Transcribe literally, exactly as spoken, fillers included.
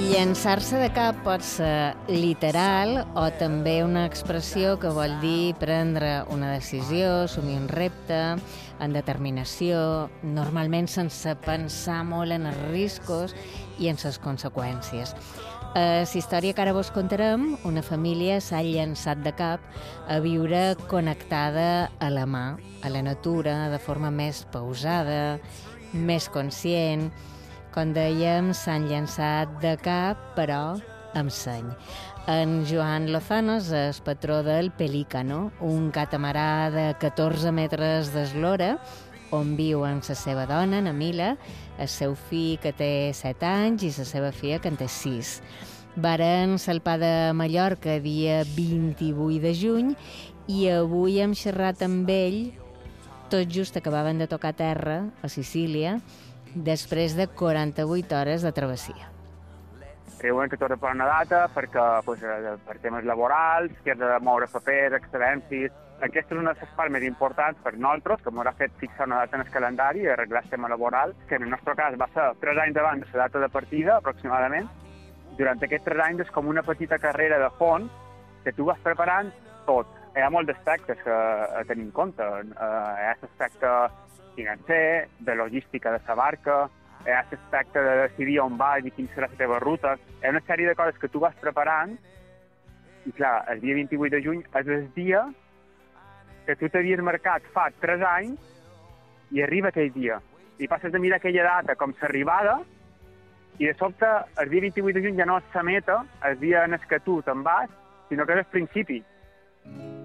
Llançar-se de cap pot ser literal o també una expressió que vol dir prendre una decisió, assumir un repte, amb determinació, normalment sense pensar molt en els riscos i en les conseqüències. A la història que ara vos contarem, una família s'ha llançat de cap a viure connectada a la mà, a la natura, de forma més pausada, més conscient. Com dèiem, s'han llançat de cap, però amb seny. En Joan Lozano és el patró del Pelícano, un catamarà de catorze metres d'eslora, on viu amb la seva dona, na Mila, el seu fill, que té set anys, i la seva filla, que en té sis. Varen salpar de Mallorca dia vint-i-vuit de juny i avui hem xerrat amb ell, tot just acabaven de tocar terra, a Sicília, després de quaranta-vuit hores de travessia. Creuen que tot per una data, perquè pues, per temes laborals, que has de moure papers, excedències. Aquesta és una de les parts més importants per nosaltres, que ens ha fet fixar una data en el calendari i arreglar el tema laboral, que en el nostre cas va ser tres anys abans de la data de partida, aproximadament. Durant aquests tres anys és com una petita carrera de fons que tu vas preparant tot. Hi ha molts aspectes que a tenir en compte. Hi ha l'aspecte financer, de logística de la barca, hi ha l'aspecte de decidir on vas i quina serà la teva ruta. Hi ha una sèrie de coses que tu vas preparant i, clar, el dia vint-i-vuit de juny és el dia que tu t'havies marcat fa tres anys i arriba aquell dia. I passes de mirar aquella data com l'arribada i de sobte el dia vint-i-vuit de juny ja no és la meta, el dia en el que tu te'n vas, sinó que és el principi.